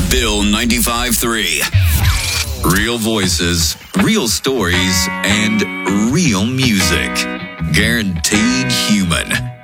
Bill 95.3. Real voices, real stories, and real music. Guaranteed human.